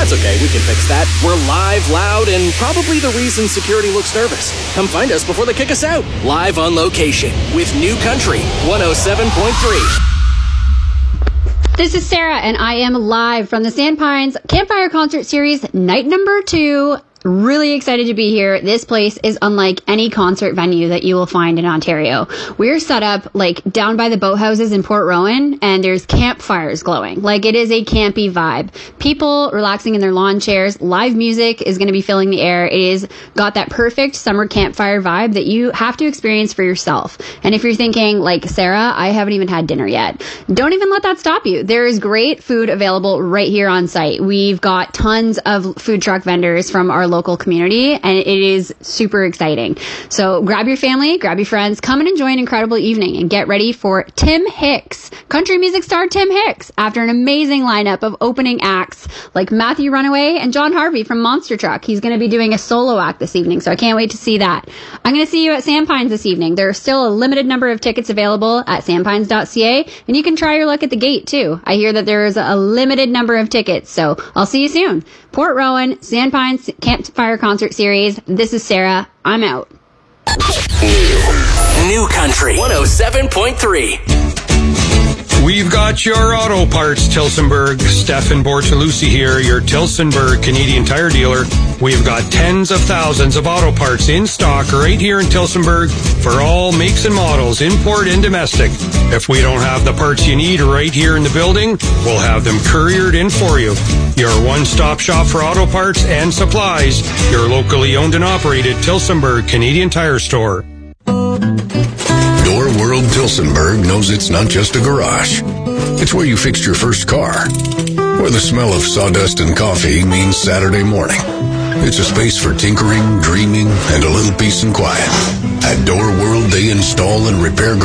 That's okay, we can fix that. We're live, loud, and probably the reason security looks nervous. Come find us before they kick us out. Live on location with New Country 107.3. This is Sarah, and I am live from the Sandpines Campfire Concert Series, night number 2. Really excited to be here. This place is unlike any concert venue that you will find in Ontario. We're set up like down by the boathouses in Port Rowan, and there's campfires glowing. Like, it is a campy vibe. People relaxing in their lawn chairs. Live music is going to be filling the air. It is got that perfect summer campfire vibe that you have to experience for yourself. And if you're thinking, like, Sarah, I haven't even had dinner yet, don't even let that stop you. There is great food available right here on site. We've got tons of food truck vendors from our local community, and it is super exciting. So grab your family, grab your friends, come and enjoy an incredible evening, and get ready for Tim Hicks, country music star Tim Hicks, after an amazing lineup of opening acts like Matthew Runaway and John Harvey from Monster Truck. He's going to be doing a solo act this evening, so I can't wait to see that. I'm going to see you at Sandpines this evening. There are still a limited number of tickets available at sandpines.ca, and you can try your luck at the gate too. I hear that there is a limited number of tickets, so I'll see you soon. Port Rowan, Sandpines Campfire Concert Series. This is Sarah. I'm out. New Country 107.3. We've got your auto parts, Tilsonburg. Stefan Bortolucci here, your Tilsonburg Canadian Tire dealer. We've got tens of thousands of auto parts in stock right here in Tilsonburg for all makes and models, import and domestic. If we don't have the parts you need right here in the building, we'll have them couriered in for you. Your one-stop shop for auto parts and supplies. Your locally owned and operated Tilsonburg Canadian Tire store. Door World Tilsonburg knows it's not just a garage. It's where you fixed your first car. Where the smell of sawdust and coffee means Saturday morning. It's a space for tinkering, dreaming, and a little peace and quiet. At Door World, they install and repair